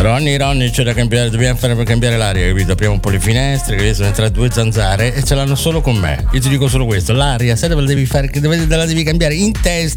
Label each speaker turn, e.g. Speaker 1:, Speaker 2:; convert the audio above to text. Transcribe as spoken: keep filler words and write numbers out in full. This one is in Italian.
Speaker 1: Ronny, Ronny, c'è da cambiare, dobbiamo fare per cambiare l'aria, capito? Apriamo un po' le finestre, che sono entrate due zanzare e ce l'hanno solo con me. Io ti dico solo questo, l'aria, sai dove la devi fare? Dove la devi cambiare? In testa.